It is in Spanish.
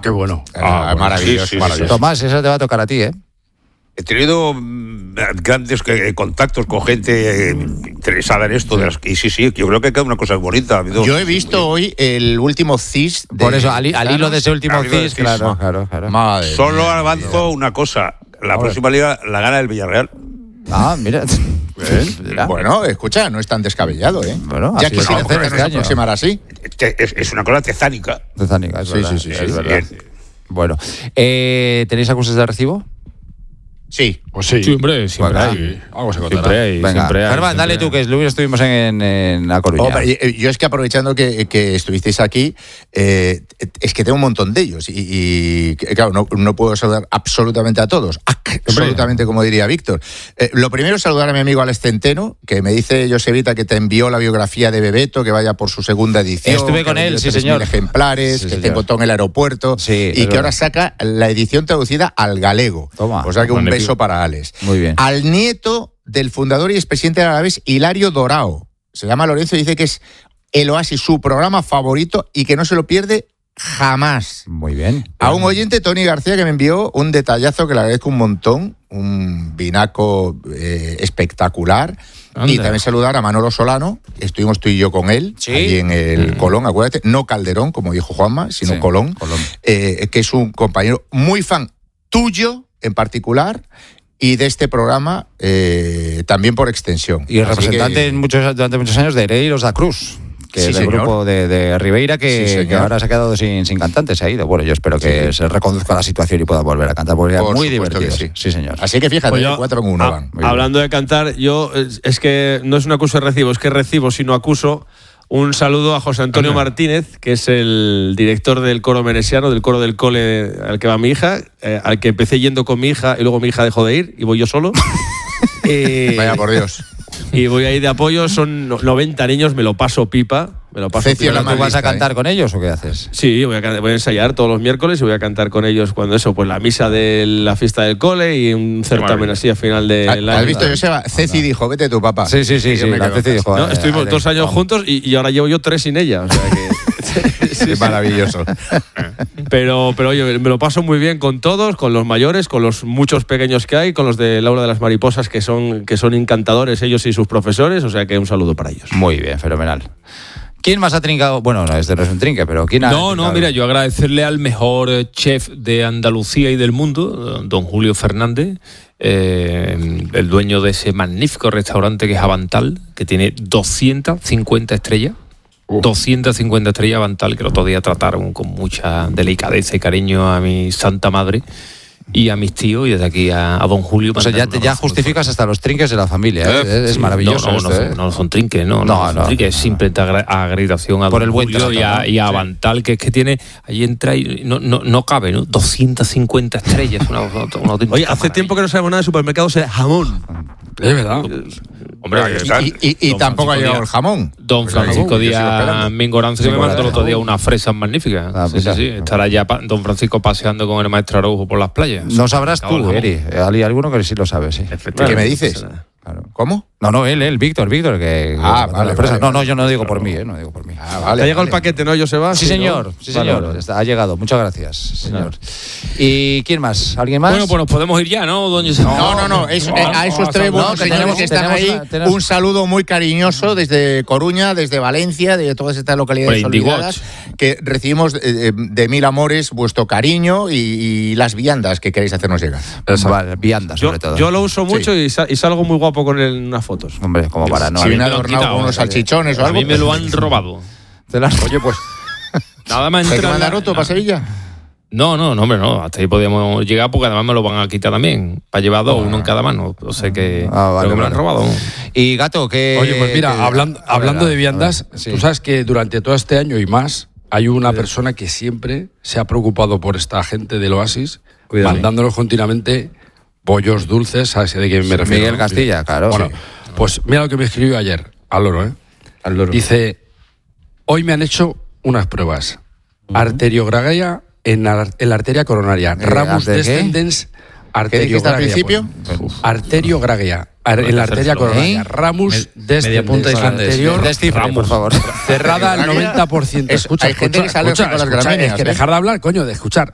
Qué bueno. Bueno, maravilloso, sí, maravilloso. Tomás, eso te va a tocar a ti, ¿eh? He tenido grandes contactos con gente interesada en esto. Y sí, yo creo que queda una cosa bonita. Yo he visto hoy el último CIS. Por eso, al hilo de ese último CIS, claro. Madre Solo mía, avanzo una cosa. La próxima liga la gana el Villarreal. Ah, mira. Bueno, escucha, no es tan descabellado, ¿eh? Bueno, ya así quisiera es, este hacernos año. aproximar así. Es una cosa tezánica. Tezánica, es verdad. Sí, es verdad. Bien. Bueno, ¿tenéis acusaciones de recibo? Sí. Pues sí. Sí, hombre, siempre Bueno, hay. Algo se contará. Siempre hay. Venga, siempre hay, Germán, dale siempre tú, que luego estuvimos en La Coruña. Hombre, yo es que aprovechando que estuvisteis aquí, es que tengo un montón de ellos y claro, no puedo saludar absolutamente a todos, absolutamente, como diría Víctor. Lo primero es saludar a mi amigo Alex Centeno, que me dice, Josevita, que te envió la biografía de Bebeto, que vaya por su segunda edición. Estuve con él, sí, señor. Ejemplares, Sí, que señor. tengo todo en el aeropuerto, Sí, y que ahora saca la edición traducida al galego. Toma, O sea que un magnífico. beso para Alex. Muy bien. Al nieto del fundador y expresidente del Alavés, Hilario Dorao. Se llama Lorenzo y dice que es el Oasis, su programa favorito y que no se lo pierde jamás. Muy bien. A un oyente, Tony García, que me envió un detallazo que le agradezco un montón, un vinaco espectacular. Anda. Y también saludar a Manolo Solano, estuvimos tú y yo con él, Sí. allí en el Colón, acuérdate, no Calderón, como dijo Juanma, sino Sí, Colón, Colón. que es un compañero muy fan tuyo en particular y de este programa también por extensión. Y el Así representante que- durante muchos años de Ereiros da Cruz, que Sí, es del señor. grupo de Ribeira, Sí, que señor. ahora se ha quedado sin cantante, se ha ido. Bueno, yo espero que se reconduzca la situación y pueda volver a cantar, porque era Por muy supuesto que divertido. sí. Señor. Así que fíjate, Pues yo, 4 en 1 van. hablando de cantar, yo es que no es un acuso de recibo, es que recibo, sino acuso. Un saludo a José Antonio Martínez, que es el director del coro menesiano, del coro del cole al que va mi hija, al que empecé yendo con mi hija y luego mi hija dejó de ir y voy yo solo. Vaya por Dios. Y voy ahí de apoyo, son 90 niños, me lo paso pipa. Me lo paso Cecio pipa. la ¿Tú vas a lista, cantar con ellos o qué haces? Sí, voy a ensayar todos los miércoles y voy a cantar con ellos cuando eso, pues la misa de la fiesta del cole y un certamen así a final del año. ¿Has visto, Joseba? Ceci dijo, vete tu papá. Sí, Que me la quedo Ceci en dijo, No, estuvimos 2 años vamos. juntos y ahora llevo yo 3 sin ella. O sea que, casa. Qué maravilloso. pero oye, me lo paso muy bien con todos, con los mayores, con los muchos pequeños que hay, con los de Laura de las Mariposas que son encantadores ellos y sus profesores. O sea que un saludo para ellos. Muy bien, fenomenal. ¿Quién más ha trincado? Bueno, no, este no es un trinque, pero ¿quién ha trincado? Mira, yo agradecerle al mejor chef de Andalucía y del mundo, don Julio Fernández, el dueño de ese magnífico restaurante que es Avantal, que tiene 250 estrellas. 250 estrellas Avantal, que el otro día trataron con mucha delicadeza y cariño a mi santa madre y a mis tíos, y desde aquí a don Julio. O sea, ya, mandar un ya abrazo justificas hasta los trinques de la familia, ¿eh? Es maravilloso no, esto, no, ¿eh? no son trinques, no No, son trinques, es simplemente agradección a Por don el buen Julio trato, ¿no? y a Avantal, que es que tiene, ahí entra y no cabe, ¿no? 250 estrellas, una auténtica Oye, hace tiempo que no sabemos nada de supermercados de jamón. Es verdad. Hombre, Y don tampoco ha Francisco llegado Díaz. el jamón. Don Pues Francisco yo sigo esperando. Díaz Mingoranzo, que me mandó el otro día unas fresas magníficas. Ah, Sí, mira. sí. Estará ya don Francisco paseando con el maestro Araujo por las playas. No sabrás Acabó el tú, jamón. Eri. Hay alguno que sí lo sabe, sí. ¿Qué me dices? Claro. ¿Cómo? No, él, Víctor, que Vale, la presa. vale, No, yo no digo por mí, no digo por mí. Vale. ¿Te ha llegado el paquete, no, Joseba? Sí, señor, ¿no? sí, Vale, señor. vale. Ha llegado, muchas gracias, señor. ¿Y quién más? ¿Alguien más? Bueno, pues nos podemos ir ya, ¿no, don José? No, a esos tres buenos que señores tenemos- que están ahí, tenemos- un saludo muy cariñoso desde Coruña, desde Valencia, de todas estas localidades Por Indie olvidadas, que recibimos de mil amores vuestro cariño y las viandas que queréis hacernos llegar. Vale, vianda, sobre todo. Yo lo uso mucho y salgo muy guapo con él en unas fotos. Hombre, como para no. Si viene me lo han adornado quitado, con unos salchichones o A algo. mí me lo han robado. Oye, pues, Nada más ¿hay que entrar. mandar otro para Sevilla? No, hombre, no. Hasta ahí podíamos llegar porque además me lo van a quitar también. Para llevar dos, uno en cada mano. O sea que. Vale, creo que me lo han vale. robado. Y Gato, ¿qué? Oye, pues mira, qué- hablando de viandas, sí. tú sabes que durante todo este año y más hay una persona que siempre se ha preocupado por esta gente del Oasis, Cuidado. mandándonos continuamente bollos dulces, ¿sabes de quién me refiero? Miguel ¿no? Castilla, claro. Bueno, Sí. pues mira lo que me escribió ayer, al loro, ¿eh? Al loro. Dice, hoy me han hecho unas pruebas. Arteriografía en la arteria coronaria. Ramus ¿de qué? descendens ¿Qué dijiste al principio? Arteriogragia. En la arteria coronaria. Ramus Media punta descendens. islandés. Anterior, Descifre, por favor. cerrada al 90%. Hay gente que sale con las gramíneas, Es que ¿eh? dejar de hablar, coño, de escuchar.